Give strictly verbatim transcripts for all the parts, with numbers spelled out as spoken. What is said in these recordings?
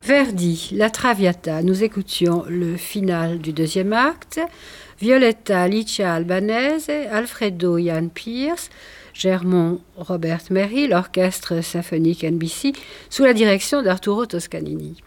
Verdi, La Traviata. Nous écoutions le final du deuxième acte. Violetta Licia Albanese, Alfredo Jan Peers, Germont Robert Merry, l'orchestre symphonique N B C, sous la direction d'Arturo Toscanini.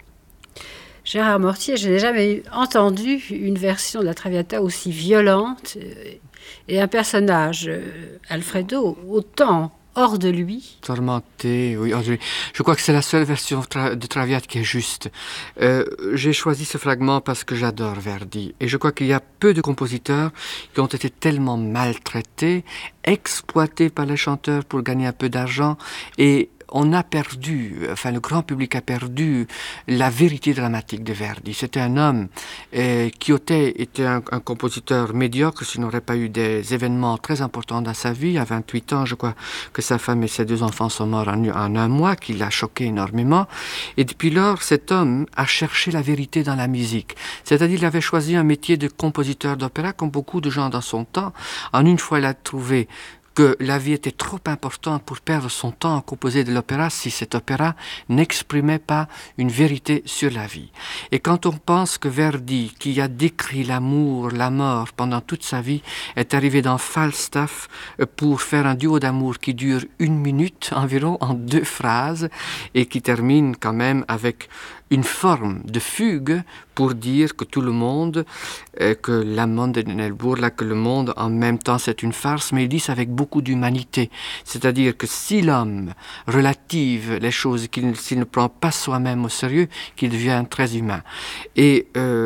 Gérard Mortier, je n'ai jamais entendu une version de la Traviata aussi violente et un personnage, Alfredo, autant hors de lui. Tourmenté, oui, hors de lui. Je crois que c'est la seule version tra- de Traviata qui est juste. Euh, j'ai choisi ce fragment parce que j'adore Verdi. Et je crois qu'il y a peu de compositeurs qui ont été tellement maltraités, exploités par les chanteurs pour gagner un peu d'argent et on a perdu, enfin le grand public a perdu la vérité dramatique de Verdi. C'était un homme euh, qui était, était un, un compositeur médiocre s'il n'aurait pas eu des événements très importants dans sa vie. À vingt-huit ans, je crois que sa femme et ses deux enfants sont morts en, en un mois, qui l'a choqué énormément. Et depuis lors, cet homme a cherché la vérité dans la musique. C'est-à-dire qu'il avait choisi un métier de compositeur d'opéra, comme beaucoup de gens dans son temps. En une fois, il a trouvé que la vie était trop importante pour perdre son temps à composer de l'opéra si cet opéra n'exprimait pas une vérité sur la vie. Et quand on pense que Verdi, qui a décrit l'amour, la mort pendant toute sa vie, est arrivé dans Falstaff pour faire un duo d'amour qui dure une minute environ en deux phrases et qui termine quand même avec une forme de fugue pour dire que tout le monde, euh, que l'amant de Nellbourg, là, que le monde en même temps c'est une farce, mais il dit ça avec beaucoup d'humanité. C'est-à-dire que si l'homme relative les choses, qu'il, s'il ne prend pas soi-même au sérieux, qu'il devient très humain. Et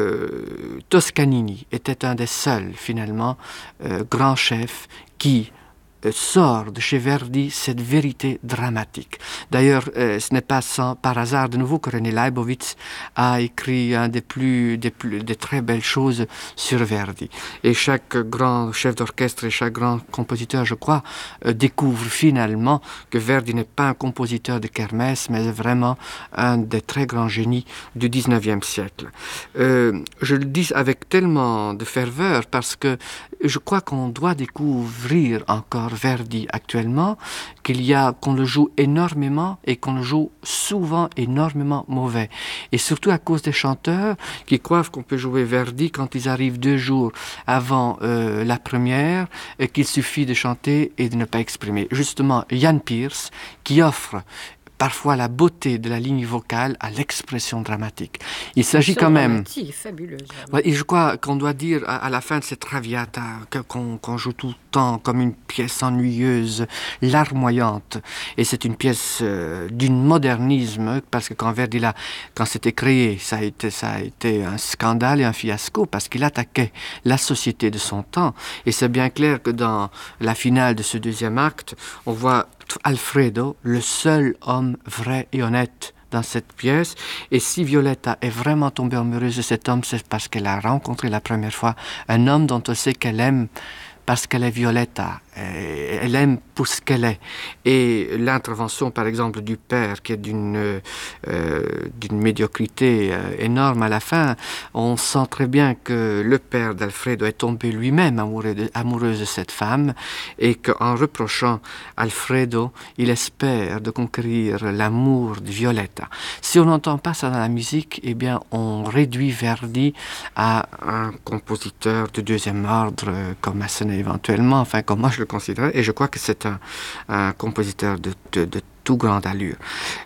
euh, Toscanini était un des seuls, finalement, euh, grands chefs qui sort de chez Verdi cette vérité dramatique. D'ailleurs, euh, ce n'est pas sans, par hasard de nouveau que René Leibowitz a écrit un des plus, des plus, des très belles choses sur Verdi. Et chaque grand chef d'orchestre et chaque grand compositeur, je crois, euh, découvre finalement que Verdi n'est pas un compositeur de kermesse, mais vraiment un des très grands génies du dix-neuvième siècle. Euh, je le dis avec tellement de ferveur parce que je crois qu'on doit découvrir encore Verdi actuellement, qu'il y a, qu'on le joue énormément et qu'on le joue souvent énormément mauvais. Et surtout à cause des chanteurs qui croient qu'on peut jouer Verdi quand ils arrivent deux jours avant euh, la première et qu'il suffit de chanter et de ne pas exprimer. Justement, Jan Peers, qui offre parfois la beauté de la ligne vocale à l'expression dramatique. Il s'agit quand même... fabuleuse. Ouais, et je crois qu'on doit dire à, à la fin de cette Traviata que, qu'on, qu'on joue tout le temps comme une pièce ennuyeuse, larmoyante. Et c'est une pièce euh, d'une modernisme, parce que quand Verdi, là, quand c'était créé, ça a, été, ça a été un scandale et un fiasco, parce qu'il attaquait la société de son temps. Et c'est bien clair que dans la finale de ce deuxième acte, on voit Alfredo, le seul homme vrai et honnête dans cette pièce. Et si Violetta est vraiment tombée amoureuse de cet homme, c'est parce qu'elle a rencontré la première fois un homme dont on sait qu'elle aime parce qu'elle est Violetta. Elle aime pour ce qu'elle est. Et l'intervention, par exemple, du père, qui est d'une, euh, d'une médiocrité euh, énorme à la fin, on sent très bien que le père d'Alfredo est tombé lui-même amoureux de, amoureux de cette femme et qu'en reprochant Alfredo, il espère de conquérir l'amour de Violetta. Si on n'entend pas ça dans la musique, eh bien, on réduit Verdi à un compositeur de deuxième ordre, comme Massenet éventuellement, enfin, comme moi je le considère, et je crois que c'est un, un compositeur de, de, de tout grande allure.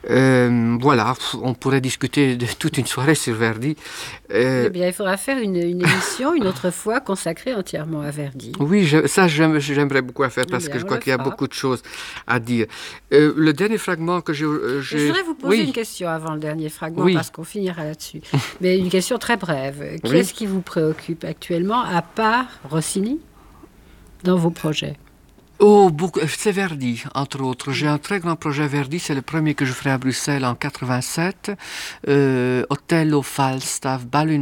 Euh, voilà, on pourrait discuter de toute une soirée sur Verdi. Euh, eh bien, il faudra faire une, une émission une autre fois consacrée entièrement à Verdi. Oui, je, ça j'aime, j'aimerais beaucoup à faire parce eh bien, que je crois qu'il y a beaucoup de choses à dire. Euh, le dernier fragment que j'ai... Euh, j'ai... Je voudrais vous poser oui. une question avant le dernier fragment, oui. parce qu'on finira là-dessus. Mais une question très brève. Oui. Qu'est-ce qui vous préoccupe actuellement, à part Rossini, dans vos projets? Oh, beaucoup, c'est Verdi, entre autres. J'ai un très grand projet Verdi, c'est le premier que je ferai à Bruxelles en quatre-vingt-sept. Euh, Othello, Falstaff, Bal